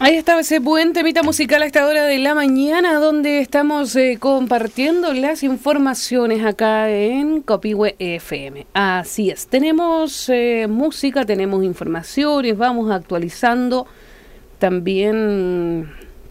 Ahí estaba ese buen temita musical a esta hora de la mañana, donde estamos compartiendo las informaciones acá en Copihue FM. Así es, tenemos música, tenemos informaciones, vamos actualizando también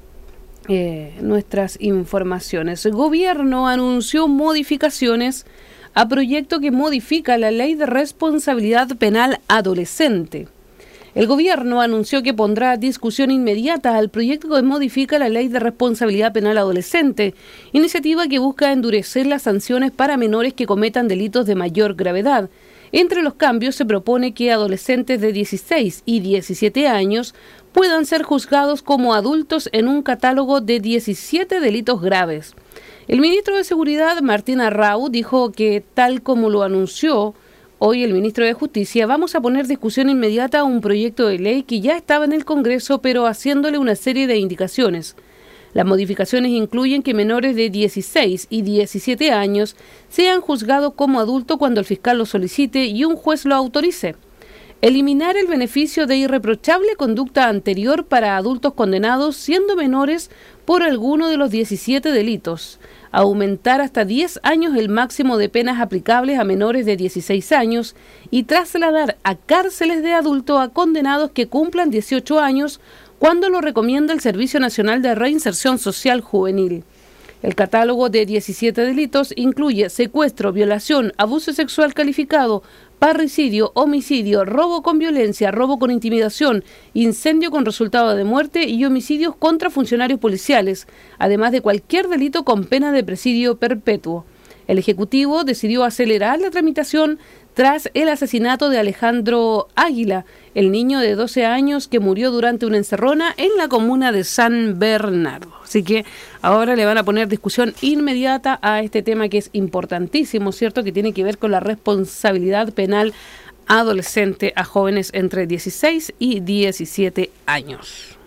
nuestras informaciones. El gobierno anunció modificaciones a proyecto que modifica la ley de responsabilidad penal adolescente. El gobierno anunció que pondrá a discusión inmediata al proyecto que modifica la ley de responsabilidad penal adolescente, iniciativa que busca endurecer las sanciones para menores que cometan delitos de mayor gravedad. Entre los cambios se propone que adolescentes de 16 y 17 años puedan ser juzgados como adultos en un catálogo de 17 delitos graves. El ministro de Seguridad, Martín Arrau, dijo que, tal como lo anunció hoy el ministro de Justicia, vamos a poner discusión inmediata a un proyecto de ley que ya estaba en el Congreso, pero haciéndole una serie de indicaciones. Las modificaciones incluyen que menores de 16 y 17 años sean juzgados como adultos cuando el fiscal lo solicite y un juez lo autorice. Eliminar el beneficio de irreprochable conducta anterior para adultos condenados siendo menores por alguno de los 17 delitos. Aumentar hasta 10 años el máximo de penas aplicables a menores de 16 años y trasladar a cárceles de adultos a condenados que cumplan 18 años cuando lo recomienda el Servicio Nacional de Reinserción Social Juvenil. El catálogo de 17 delitos incluye secuestro, violación, abuso sexual calificado, parricidio, homicidio, robo con violencia, robo con intimidación, incendio con resultado de muerte y homicidios contra funcionarios policiales, además de cualquier delito con pena de presidio perpetuo. El Ejecutivo decidió acelerar la tramitación tras el asesinato de Alejandro Águila, el niño de 12 años que murió durante una encerrona en la comuna de San Bernardo. Así que ahora le van a poner discusión inmediata a este tema que es importantísimo, ¿cierto? Que tiene que ver con la responsabilidad penal adolescente a jóvenes entre 16 y 17 años.